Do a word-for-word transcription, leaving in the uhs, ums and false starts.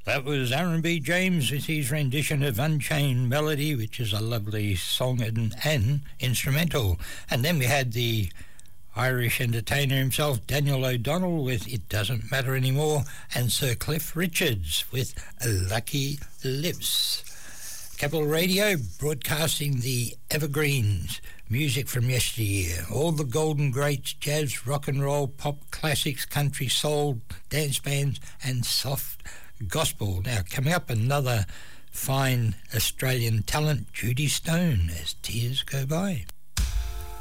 That was Aaron B. James with his rendition of Unchained Melody, which is a lovely song and, and instrumental. And then we had the Irish entertainer himself, Daniel O'Donnell, with It Doesn't Matter Anymore, and Sir Cliff Richards with Lucky Lips. Capital Radio broadcasting the evergreens, music from yesteryear, all the golden greats, jazz, rock and roll, pop classics, country, soul, dance bands, and soft gospel. Now, coming up, another fine Australian talent, Judy Stone, as tears go by.